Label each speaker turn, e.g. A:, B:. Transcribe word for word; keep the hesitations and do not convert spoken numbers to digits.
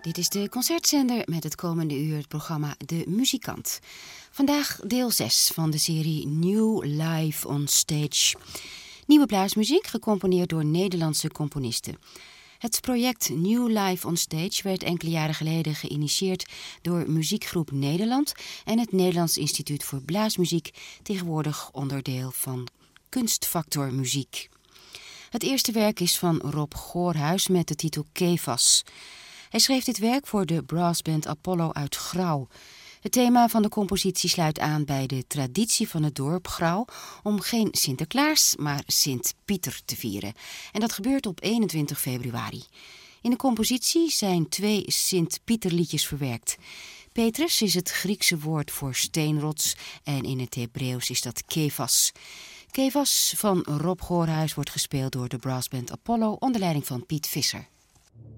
A: Dit is de concertzender met het komende uur het programma De Muzikant. Vandaag deel zes van de serie New Live on Stage. Nieuwe bluismuziek, gecomponeerd door Nederlandse componisten. Het project New Live on Stage werd enkele jaren geleden geïnitieerd door Muziekgroep Nederland en het Nederlands Instituut voor Blaasmuziek, tegenwoordig onderdeel van Kunstfactor Muziek. Het eerste werk is van Rob Goorhuis met de titel Kefas. Hij schreef dit werk voor de brassband Apollo uit Grauw. Het thema van de compositie sluit aan bij de traditie van het dorp Grauw om geen Sinterklaas, maar Sint-Pieter te vieren. En dat gebeurt op eenentwintig februari. In de compositie zijn twee Sint-Pieterliedjes verwerkt. Petrus is het Griekse woord voor steenrots en in het Hebreeuws is dat Kefas. Kefas van Rob Goorhuis wordt gespeeld door de brassband Apollo onder leiding van Piet Visser.